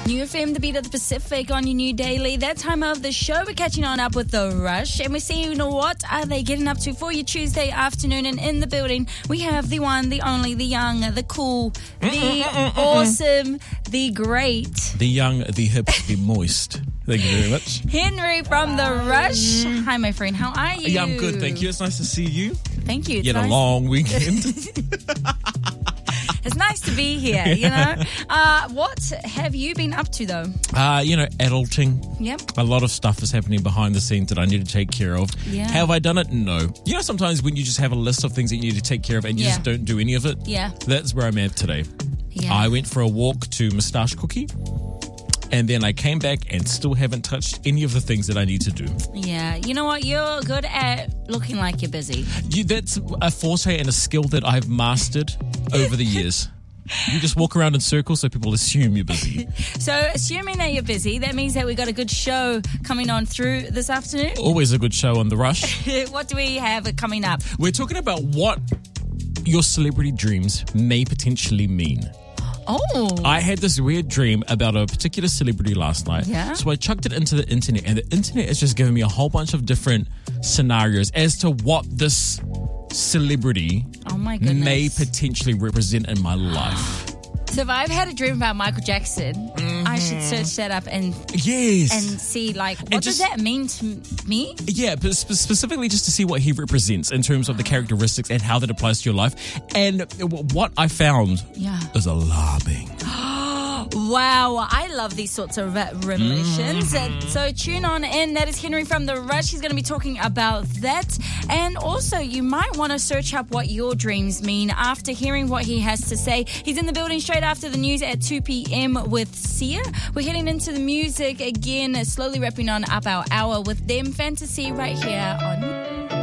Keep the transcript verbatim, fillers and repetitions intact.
New F M, the beat of the Pacific on your new daily. That time of the show, we're catching on up with The Rush. And we're seeing, you know, what are they getting up to for your Tuesday afternoon. And in the building, we have the one, the only, the young, the cool, the awesome, the great. The young, the hip, the moist. Thank you very much. Henry from The Rush. Hi, my friend. How are you? Yeah, I'm good, thank you. It's nice to see you. Thank you. It's You had nice. a long weekend. It's nice to be here, you know. Uh, what have you been up to, though? Uh, you know, adulting. Yep. A lot of stuff is happening behind the scenes that I need to take care of. Yeah. Have I done it? No. You know, sometimes when you just have a list of things that you need to take care of and you Yeah. just don't do any of it? Yeah. That's where I'm at today. Yeah. I went for a walk to Moustache Cookie. And then I came back and still haven't touched any of the things that I need to do. Yeah. You know what? You're good at looking like you're busy. You, that's a forte and a skill that I've mastered over the years. You just walk around in circles so people assume you're busy. So, assuming that you're busy, that means that we got a good show coming on through this afternoon. Always a good show on The Rush. What do we have coming up? We're talking about what your celebrity dreams may potentially mean. Oh. I had this weird dream about a particular celebrity last night. Yeah? So I chucked it into the internet, and the internet is just giving me a whole bunch of different scenarios as to what this celebrity Oh my goodness. may potentially represent in my life. So if I've had a dream about Michael Jackson, mm-hmm. I should search that up and Yes. and see, like, what And does just- that mean to me? Yeah, but spe- specifically just to see what he represents in terms of the characteristics and how that applies to your life. And w- what I found Yeah. is alarming. Wow, I love these sorts of uh, revelations. Uh, so tune on in. That is Henry from The Rush. He's going to be talking about that. And also, you might want to search up what your dreams mean after hearing what he has to say. He's in the building straight after the news at two p.m. with Sia. We're heading into the music again, slowly wrapping on up our hour with Them Fantasy right here on